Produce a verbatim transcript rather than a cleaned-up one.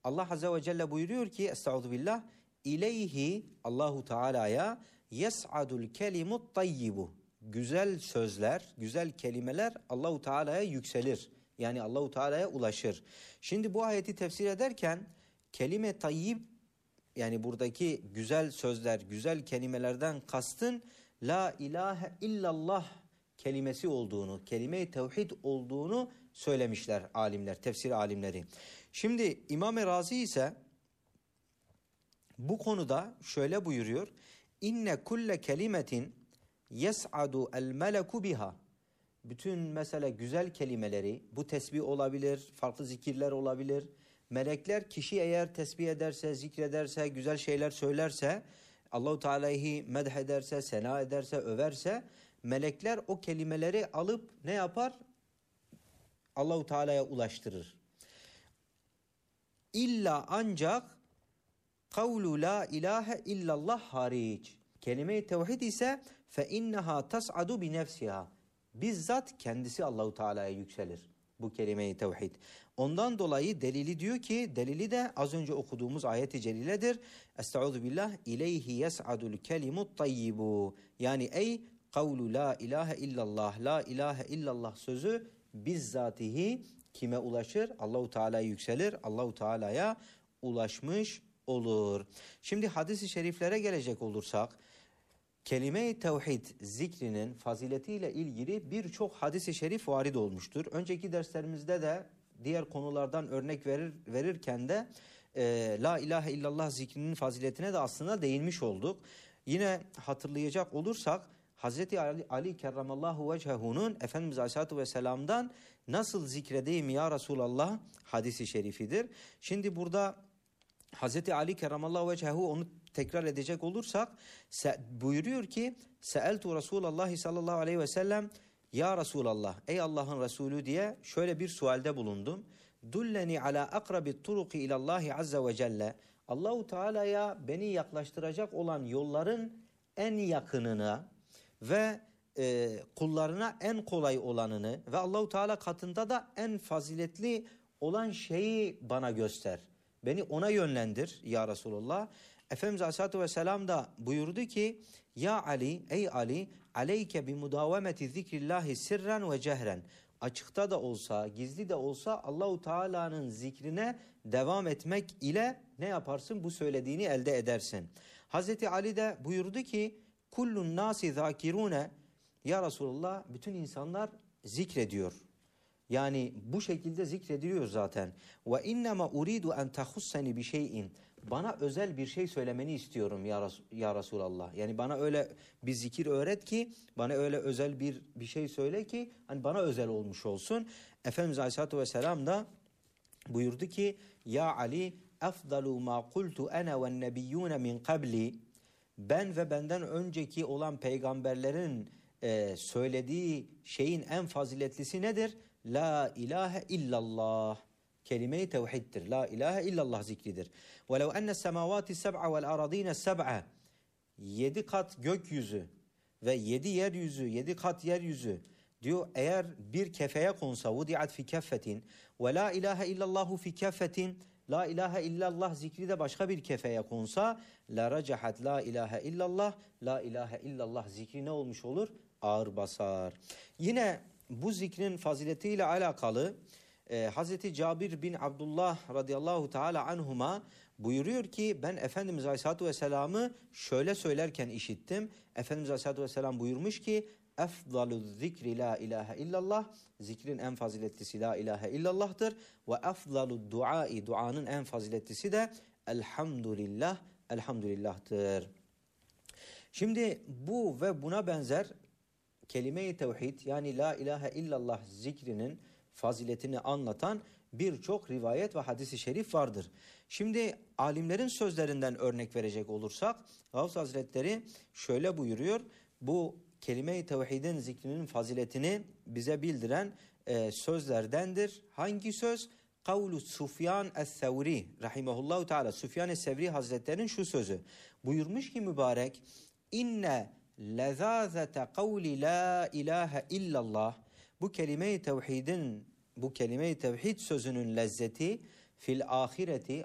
Allah Azze ve Celle buyuruyor ki Estağfirullah, İleyhi Allahu Teala'ya yes'adul kelimut tayyibu. Güzel sözler, güzel kelimeler Allahu Teala'ya yükselir. Yani Allahu Teala'ya ulaşır. Şimdi bu ayeti tefsir ederken kelime tayyib, yani buradaki güzel sözler, güzel kelimelerden kastın la ilahe illallah kelimesi olduğunu, kelime-i tevhid olduğunu söylemişler alimler, tefsir alimleri. Şimdi İmam-ı Razi ise bu konuda şöyle buyuruyor. İnne kulle kelimetin yes'adu el meleku biha. Bütün mesela güzel kelimeleri, bu tesbih olabilir, farklı zikirler olabilir. Melekler kişi eğer tesbih ederse, zikrederse, güzel şeyler söylerse, Allahu Teala'yı medh ederse, sena ederse, överse, melekler o kelimeleri alıp ne yapar? Allahu Teala'ya ulaştırır. İlla ancak kavlu la ilahe illallah hariç. Kelime-i tevhid ise fe inneha tas'adu bi nefsiha. Bizzat kendisi Allahu Teala'ya yükselir bu kelime-i tevhid. Ondan dolayı delili diyor ki, delili de az önce okuduğumuz ayet-i celiledir. Estaizu billah, ileyhi yes'adul kelimut tayyibu. Yani ey kavlu la ilahe illallah, la ilahe illallah sözü bizzatihi kime ulaşır? Allahu Teala'ya yükselir, Allahu Teala'ya ulaşmış olur. Şimdi hadis-i şeriflere gelecek olursak, kelime-i tevhid zikrinin faziletiyle ilgili birçok hadis-i şerif varid olmuştur. Önceki derslerimizde de diğer konulardan örnek verir, verirken de e, la ilahe illallah zikrinin faziletine de aslında değinmiş olduk. Yine hatırlayacak olursak Hazreti Ali, Ali kerramallahu vechehu'nun Efendimiz Aleyhisselatü Vesselam'dan nasıl zikredeyim ya Resulallah hadisi şerifidir. Şimdi burada Hazreti Ali kerramallahu vechehu onu tekrar edecek olursak buyuruyor ki Seeltu Resulallah sallallahu aleyhi ve sellem ya Resulallah, ey Allah'ın Resulü diye şöyle bir sualde bulundum. Dulleni ala akrabi turuki ilallahi azze ve celle. Allahu Teala'ya beni yaklaştıracak olan yolların en yakınına ve e, kullarına en kolay olanını ve Allahu Teala katında da en faziletli olan şeyi bana göster. Beni ona yönlendir ya Resulullah. Efendimiz Aleyhisselatü Vesselam da buyurdu ki ya Ali, ey Ali, aleyke bi mudavameti zikrillahi sirren ve cehren. Açıkta da olsa, gizli de olsa Allahu Teala'nın zikrine devam etmek ile ne yaparsın? Bu söylediğini elde edersin. Hazreti Ali de buyurdu ki kullun nasi zakirune, ya Resulullah bütün insanlar zikrediyor. Yani bu şekilde zikrediliyor zaten. Ve innema uridu en tahussani bi şey'in. Bana özel bir şey söylemeni istiyorum ya, Res ya Resulallah. Yani bana öyle bir zikir öğret ki, bana öyle özel bir bir şey söyle ki hani bana özel olmuş olsun. Efendimiz Aleyhisselatü Vesselam da buyurdu ki ya Ali afdalu ma kultu ana ve nebiyyun min qabli. Ben ve benden önceki olan peygamberlerin e, söylediği şeyin en faziletlisi nedir? La ilahe illallah. Kelime-i tevhiddir. La ilahe illallah zikridir. وَلَوْ أَنَّ السَّمَاوَاتِ السَّبْعَ وَالْأَرَضِينَ السَّبْعَ. Yedi kat gökyüzü ve yedi yeryüzü, yedi kat yeryüzü diyor eğer bir kefeye konsa vudiat fi keffetin ve la ilahe illallahu fi keffetin, la ilahe illallah zikri de başka bir kefeye konsa la racahat la ilahe illallah, la ilahe illallah zikri ne olmuş olur? Ağır basar. Yine bu zikrin faziletiyle alakalı e, Hazreti Cabir bin Abdullah radıyallahu teala anhuma buyuruyor ki ben Efendimiz Aleyhisselatü Vesselam'ı şöyle söylerken işittim. Efendimiz Aleyhisselatü Vesselam buyurmuş ki efdalu zikri la ilahe illallah, zikrin en faziletlisi la ilahe illallah'tır ve efdalu duai, duanın en faziletlisi de elhamdülillah, elhamdülillah'tır. Şimdi bu ve buna benzer kelime-i tevhid yani la ilahe illallah zikrinin faziletini anlatan birçok rivayet ve hadis-i şerif vardır. Şimdi alimlerin sözlerinden örnek verecek olursak Gavs Hazretleri şöyle buyuruyor. Bu kelime-i tevhidin zikrinin faziletini bize bildiren e, sözlerdendir. Hangi söz? Kavlu Sufyan es-Sevri rahimehullahu teala. Sufyan es-Sevri Hazretleri'nin şu sözü. Buyurmuş ki mübarek inne lezazete kavli la ilahe illallah. Bu kelime-i tevhidin, bu kelime-i tevhid sözünün lezzeti fil ahireti